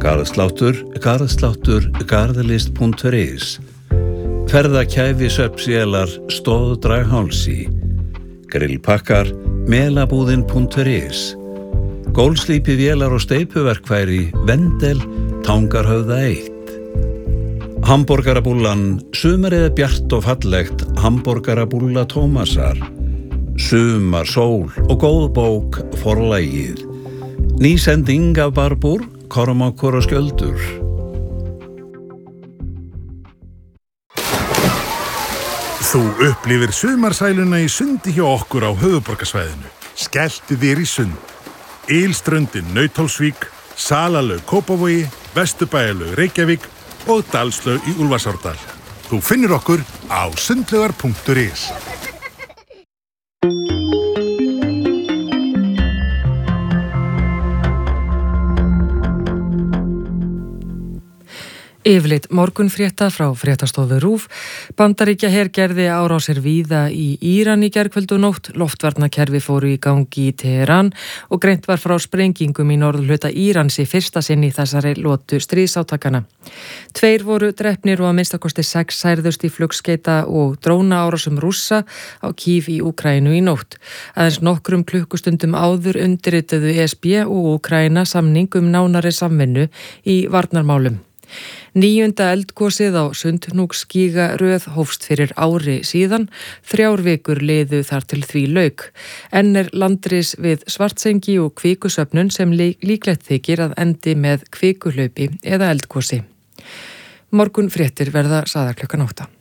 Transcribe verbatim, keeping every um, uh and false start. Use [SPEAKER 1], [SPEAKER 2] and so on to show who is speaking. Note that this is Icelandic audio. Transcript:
[SPEAKER 1] Garðsláttur, garðsláttur, garðlist punktur is. Ferðakæfi svefnsélar, stóðdrag hálsi. Grillpakkar, melabúðin punktur is. Gólslípi vélar og steypuverkfæri, Vendel, Tangarhöfða eitt. Hamborgarabúllan, sumarið er bjart og fallegt, Hamborgarabúlla Tómasar. Sumar, sól og góð bók, Forlagið. Ný sending af Barbúr, Kormákur og Skjöldur.
[SPEAKER 2] Þú upplifir sumarsæluna í sundi hjá okkur á höfuðborgarsvæðinu. Skelltu þér í sund. Ylströndin Nauthólsvík, Salalaug Kópavogi, Vesturbæjarlaug Reykjavík og Dalslaug í Úlfarsárdal. Þú finnur okkur á sundlaugar punktur is.
[SPEAKER 3] Yfirlit morgunfrétta frá fréttastofu RÚV. Bandaríkjaher gerði árásir víða í Íran í gærkvöldu nótt. Loftvarnakerfi fóru í gangi í Teheran og greint var frá sprengingum í norðurhluta Írans í fyrsta sinn í þessari lotu stríðsátakana. Tveir voru drepnir og að minnstakosti sex særðust í flugskeita og drónaárásum Rússa á Kív í Úkraínu í nótt. Aðeins nokkrum klukkustundum áður undirrituðu E S B og Úkraína samning um nánari samvinnu í varnarmálum. Níunda eldgosið á Sundhnúksgíga röð hófst fyrir ári síðan, þrjár vikur liðu þar til því lauk. Enn er landris við Svartsengi og kvikusöfnun sem líklegt þykir að endi með kvikuhlaupi eða eldgosi. Morgun fréttir verða sagðar klukkan átta.